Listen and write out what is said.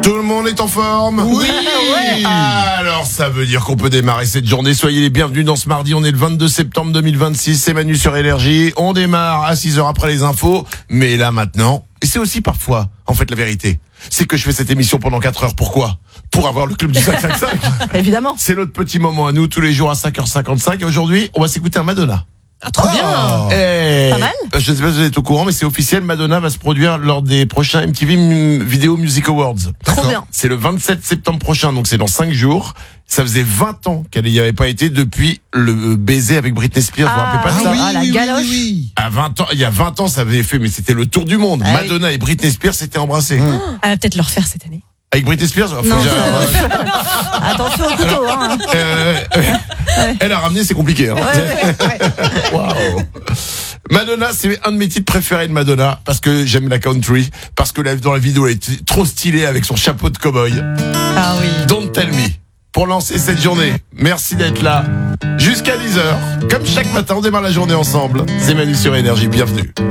Tout le monde est en forme? Oui. Alors ça veut dire qu'on peut démarrer cette journée. Soyez les bienvenus dans ce mardi. On est le 22 septembre 2026. C'est Manu sur Énergie. On démarre à 6h après les infos. Mais là maintenant, et c'est aussi parfois, en fait la vérité, c'est que je fais cette émission pendant 4 heures. Pourquoi? Pour avoir le club du 555. Évidemment. C'est notre petit moment à nous, tous les jours à 5h55. Et aujourd'hui, on va s'écouter un Madonna. Ah, trop bien. Pas mal. Je ne sais pas si vous êtes au courant, mais c'est officiel. Madonna va se produire lors des prochains MTV Video Music Awards. Trop bien. C'est le 27 septembre prochain, donc c'est dans 5 jours. Ça faisait 20 ans qu'elle n'y avait pas été depuis le baiser avec Britney Spears. Vous vous rappelez pas de ça? La galoche. À 20 ans, il y a 20 ans, ça avait fait, mais c'était le tour du monde. Ah, Madonna et Britney Spears s'étaient embrassés. Elle va peut-être le refaire cette année. Avec Britney Spears? Faut Non, déjà- Attention au couteau, hein. Elle a ramené, c'est compliqué. Hein. Waouh. Madonna, c'est un de mes titres préférés de Madonna parce que j'aime la country, parce que dans la vidéo elle est trop stylée avec son chapeau de cow-boy. Ah oui. Don't Tell Me. Pour lancer cette journée, merci d'être là. Jusqu'à 10h. Comme chaque matin, on démarre la journée ensemble. C'est Manu sur Énergie, bienvenue.